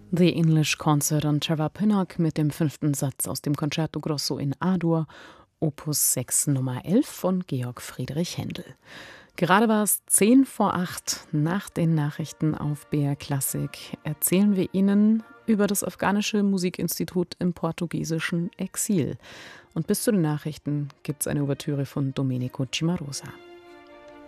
The English Concert on Trevor Pinnock mit dem 5. Satz aus dem Concerto Grosso in A-Dur, Opus 6 Nummer 11 von Georg Friedrich Händel. Gerade war es 7:10. Nach den Nachrichten auf BR Klassik erzählen wir Ihnen über das afghanische Musikinstitut im portugiesischen Exil. Und bis zu den Nachrichten gibt's eine Ouvertüre von Domenico Cimarosa.